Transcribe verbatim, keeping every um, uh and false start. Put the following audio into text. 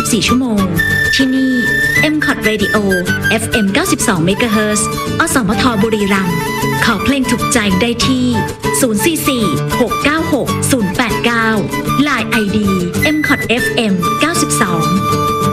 บสี่ ชั่วโมงที่นี่ เอ็ม ซี โอ ที Radio เอฟ เอ็ม เก้าสิบสอง เมกะเฮิรตซ์ อสมทบุรีรัมย์ขอเพลงถูกใจได้ที่ศูนย์ สี่ สี่ หก เก้า หก ศูนย์ แปด เก้า ไลน์ ไอ ดี เอ็ม ซี โอ ที เอฟ เอ็ม เก้าสิบสอง